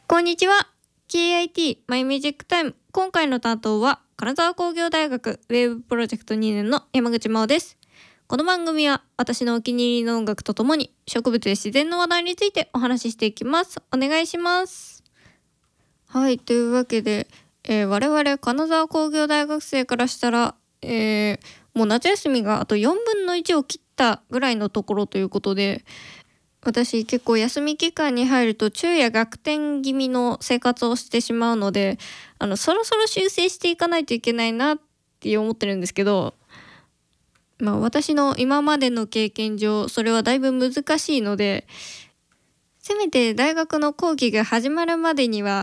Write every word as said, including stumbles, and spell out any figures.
こんにちは。ケーアイティー マイミュージックタイム。今回の担当は金沢工業大学ウェーブプロジェクトにねんの山口真央です。この番組は私のお気に入りの音楽とともに植物や自然の話題についてお話ししていきます。お願いします。はい、というわけで、えー、我々金沢工業大学生からしたら、えー、もう夏休みがあとよんぶんのいちを切ったぐらいのところということで、私結構休み期間に入ると昼夜逆転気味の生活をしてしまうので、あのそろそろ修正していかないといけないなって思ってるんですけど、まあ私の今までの経験上それはだいぶ難しいので、せめて大学の講義が始まるまでには